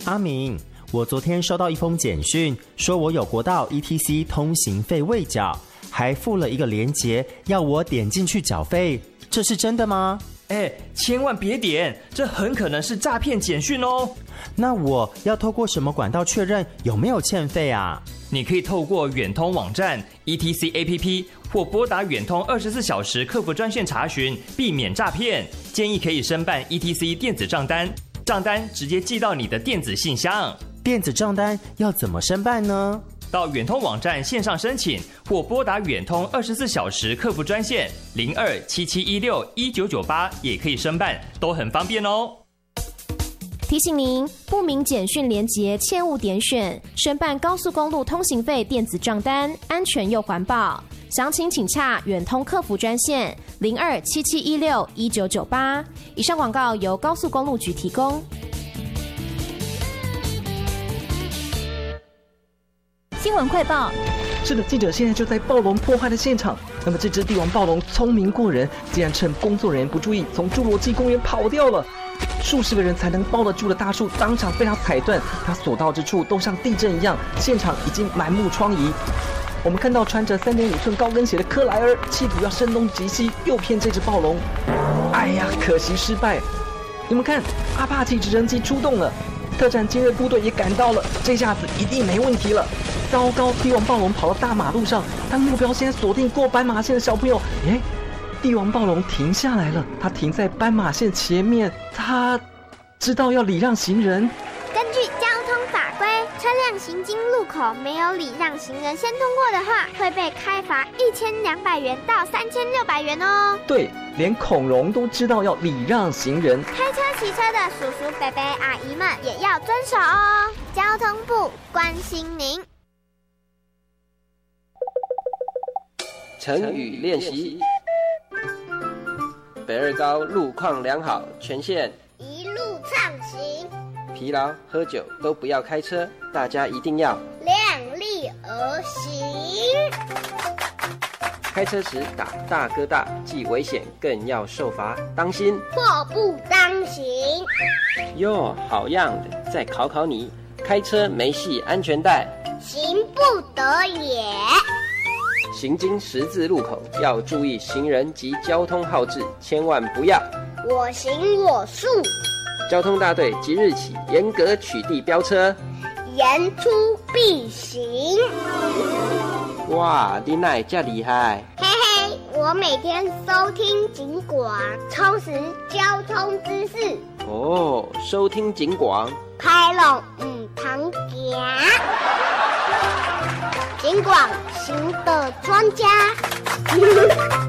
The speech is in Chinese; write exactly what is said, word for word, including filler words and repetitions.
阿明，我昨天收到一封简讯，说我有国道 E T C 通行费未缴，还附了一个连结，要我点进去缴费，这是真的吗？ 哎，千万别点，这很可能是诈骗简讯哦。 那我要透过什么管道确认有没有欠费啊？ 你可以透过远通网站、E T C A P P 或拨打远通二十四小时客服专线查询，避免诈骗。建议可以申办 E T C 电子账单，账单直接寄到你的电子信箱。 电子账单要怎么申办呢？ 到远通网站线上申请，或拨打远通二十四小时客服专线零二七七一六一九九八也可以申办，都很方便哦。 提醒您，不明简讯连结切勿点选。申办高速公路通行费电子账单，安全又环保。详情请洽远通客服专线零二七七一六一九九八。以上广告由高速公路局提供。 新闻快报。 是的，记者现在就在暴龙破坏的现场。那么这只帝王暴龙聪明过人，竟然趁工作人员不注意，从侏罗纪公园跑掉了。数十个人才能抱得住的大树当场被它踩断，它所到之处都像地震一样，现场已经满目疮痍。我们看到穿着 三点五寸高跟鞋的克莱尔，企图要声东击西，诱骗这只暴龙。哎呀，可惜失败。你们看，阿帕奇直升机出动了，特战精锐部队也赶到了，这下子一定没问题了。糟糕，帝王暴龙跑到大马路上，当目标现在锁定过斑马线的小朋友。诶，帝王暴龙停下来了，它停在斑马线前面，它知道要礼让行人。 根据交通法规，车辆行经路口没有礼让行人先通过的话，会被开罚一千两百元到三千六百元哦。 对，连恐龙都知道要礼让行人。 开车骑车的叔叔伯伯阿姨们也要遵守哦。交通部关心您。 成语练习。北二高路况良好，全线一路畅行。 疲劳、喝酒都不要开车，大家一定要量力而行。 开车时打大哥大，既危险更要受罚，当心祸不单行。 哟，好样的！再考考你，开车没系安全带， 行不得也。 行经十字路口要注意行人及交通号志，千万不要我行我素。 交通大队即日起严格取缔飙车， 言出必行。 哇，你哪会这厉害？ 嘿嘿，我每天收听警广，充实交通知识。 哦，收听警广， 开龙唔通行。警广行的专家。